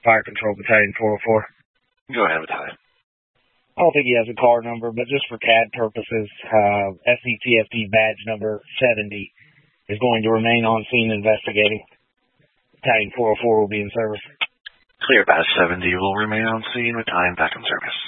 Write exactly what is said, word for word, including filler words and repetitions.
Fire Control Battalion four oh four. Go ahead, Battalion. I don't think he has a car number, but just for C A D purposes, uh, S C T F D badge number seventy is going to remain on scene investigating. Battalion four oh four will be in service. Clear, Badge seventy will remain on scene with time back in service.